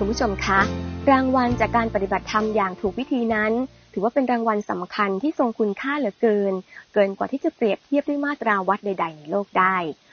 คุณผู้ชมคะรางวัลจากการปฏิบัติธรรมอย่างถูกวิธีนั้นถือว่าเป็นรางวัลสำคัญที่ทรงคุณค่าเหลือเกินกว่าที่จะเปรียบเทียบด้วยมาตราวัดใดๆในโลกได้